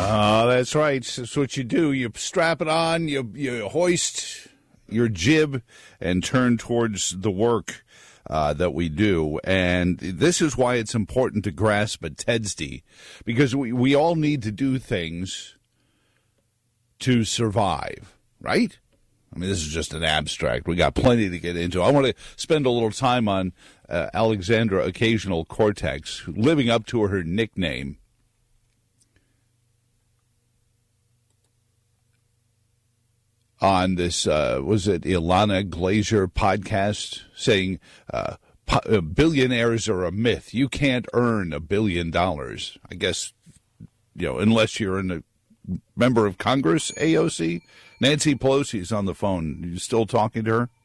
That's right. That's what you do. You strap it on, you hoist your jib, and turn towards the work that we do. And this is why it's important to grasp a TEDSD, because we all need to do things to survive, right? I mean, this is just an abstract. We got plenty to get into. I want to spend a little time on Alexandra Occasional Cortex, living up to her nickname. On this, was it Ilana Glazer podcast, saying billionaires are a myth. You can't earn $1 billion. I guess, unless you're a member of Congress, AOC. Nancy Pelosi is on the phone. Are you still talking to her?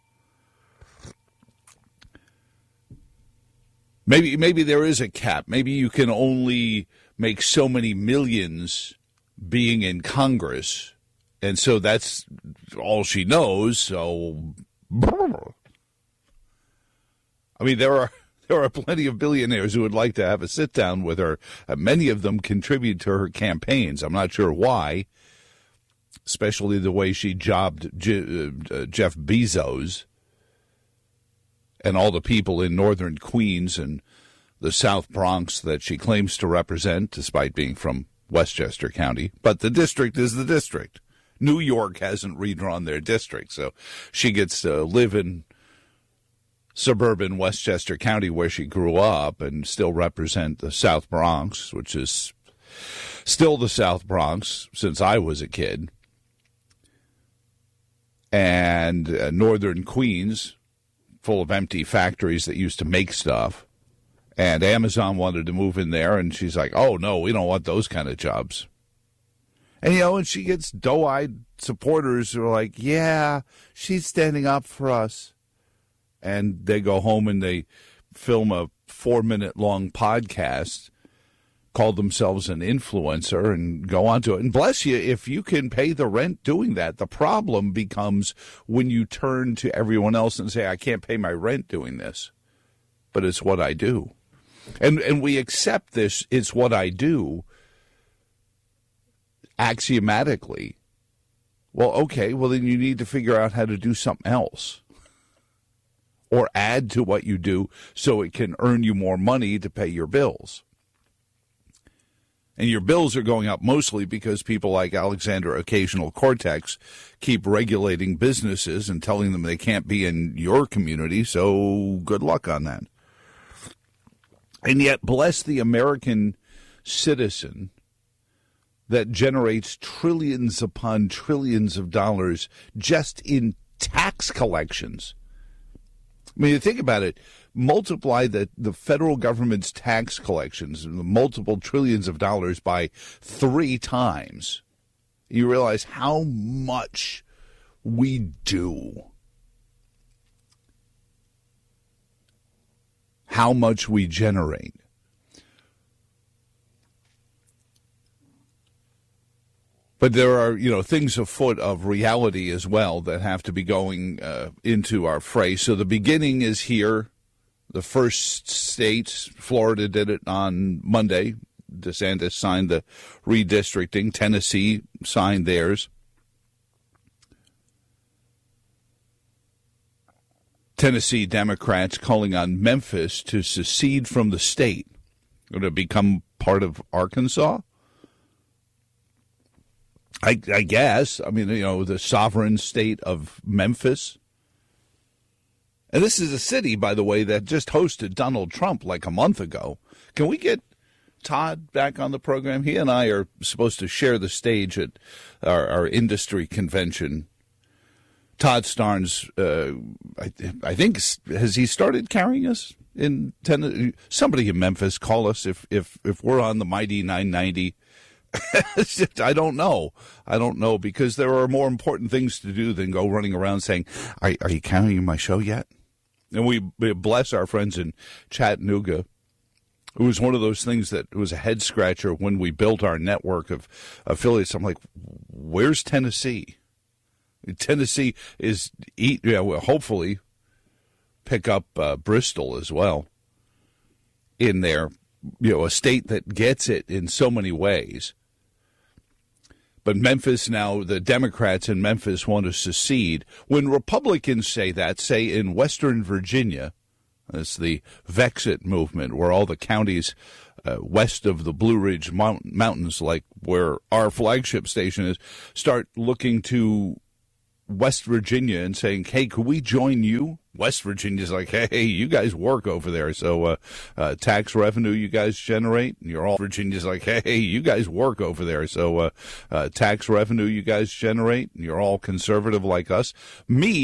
Maybe there is a cap. Maybe you can only make so many millions being in Congress. And so that's all she knows. So, I mean, there are plenty of billionaires who would like to have a sit down with her. Many of them contribute to her campaigns. I'm not sure why, especially the way she jobbed Jeff Bezos and all the people in northern Queens and the South Bronx that she claims to represent, despite being from Westchester County. But the district is the district. New York hasn't redrawn their district, so she gets to live in suburban Westchester County where she grew up and still represent the South Bronx, which is still the South Bronx since I was a kid, and northern Queens, full of empty factories that used to make stuff, and Amazon wanted to move in there, and she's like, oh, no, we don't want those kind of jobs. And, and she gets doe-eyed supporters who are like, yeah, she's standing up for us. And they go home and they film a 4-minute-long podcast, call themselves an influencer, and go on to it. And bless you, if you can pay the rent doing that. The problem becomes when you turn to everyone else and say, I can't pay my rent doing this, but it's what I do. And we accept this, it's what I do, axiomatically. Well, okay, well, then you need to figure out how to do something else or add to what you do so it can earn you more money to pay your bills. And your bills are going up mostly because people like Alexandra Occasional Cortex keep regulating businesses and telling them they can't be in your community, so good luck on that. And yet, bless the American citizen that generates trillions upon trillions of dollars just in tax collections. I mean, you think about it, multiply the federal government's tax collections, multiple trillions of dollars, by 3 times. You realize how much we do. How much we generate. But there are, things afoot of reality as well that have to be going into our fray. So the beginning is here. The first states, Florida did it on Monday. DeSantis signed the redistricting. Tennessee signed theirs. Tennessee Democrats calling on Memphis to secede from the state, to become part of Arkansas. I guess. I mean, the sovereign state of Memphis. And this is a city, by the way, that just hosted Donald Trump like a month ago. Can we get Todd back on the program? He and I are supposed to share the stage at our industry convention. Todd Starnes, I think, has he started carrying us in Tennessee? Somebody in Memphis, call us if we're on the mighty 990. I don't know, because there are more important things to do than go running around saying, are you carrying my show yet? And we bless our friends in Chattanooga. It was one of those things that was a head scratcher when we built our network of affiliates. I'm like, where's Tennessee? Tennessee is, hopefully pick up Bristol as well in there, a state that gets it in so many ways. But Memphis now, the Democrats in Memphis want to secede. When Republicans say that, say in Western Virginia, it's the Vexit movement, where all the counties west of the Blue Ridge Mountains, like where our flagship station is, start looking to West Virginia and saying, hey, could we join you? West Virginia's like, hey, you guys work over there, so tax revenue you guys generate. And you're all Virginia's like, hey, you guys work over there, so tax revenue you guys generate. And you're all conservative like us. Me,